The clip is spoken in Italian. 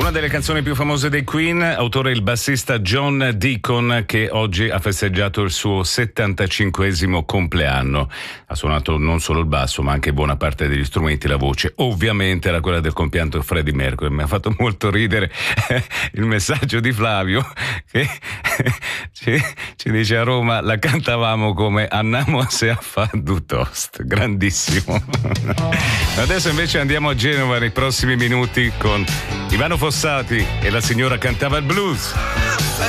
Una delle canzoni più famose dei Queen, autore il bassista John Deacon, che oggi ha festeggiato il suo 75esimo compleanno. Ha suonato non solo il basso, ma anche buona parte degli strumenti, la voce. Ovviamente era quella del compianto Freddie Mercury. Mi ha fatto molto ridere il messaggio di Flavio che ci dice: a Roma la cantavamo come "Annamo se a fa du toast". Grandissimo. Adesso invece andiamo a Genova nei prossimi minuti con Ivano Fossati e la signora cantava il blues.